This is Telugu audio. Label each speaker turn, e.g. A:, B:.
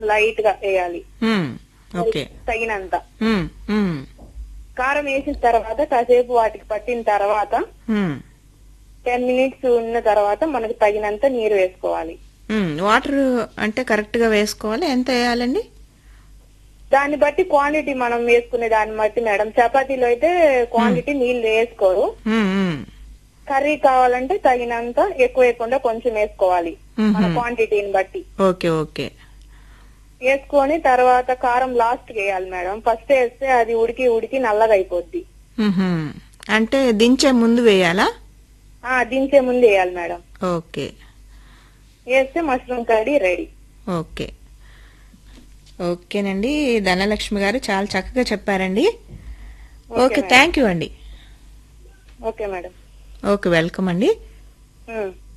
A: లైట్ గా వేయాలి,
B: ఓకే.
A: తగినంత.
B: ఉమ్, ఉమ్,
A: కారం వేసిన తర్వాత కాసేపు వాటికి పట్టిన తర్వాత
B: ఉమ్,
A: 10 minutes ఉన్న తర్వాత మనకు తగినంత నీరు వేసుకోవాలి.
B: వాటర్ అంటే కరెక్ట్ గా వేసుకోవాలి. ఎంత వేయాలండి?
A: దాన్ని బట్టి క్వాంటిటీ మనం వేసుకునే దాన్ని బట్టి మేడం. చపాతీలో అయితే క్వాంటిటీ నీళ్లు వేసుకోరు.
B: ఉమ్, ఉమ్,
A: కర్రీ కావాలంటే తగినంత ఎక్కువ వేయకుండా కొంచెం వేసుకోవాలి మన క్వాంటిటీని బట్టి.
B: Okay, okay.
A: వేసుకొని తర్వాత కారం లాస్ట్ వేయాలి మేడం. ఫస్ట్ వేస్తే అది ఉడికి ఉడికి నల్లగా అయిపోద్ది.
B: అంటే దించే ముందు వేయాలా?
A: దించే ముందు వేయాలి మేడం.
B: ఓకే.
A: వేస్తే మష్రూమ్ కర్రీ రెడీ.
B: ఓకే, ఓకేనండి. ధనలక్ష్మి గారు చాలా చక్కగా చెప్పారండి. ఓకే, థ్యాంక్ యూ అండి.
A: Okay madam.
B: ఓకే, వెల్కమ్ అండి.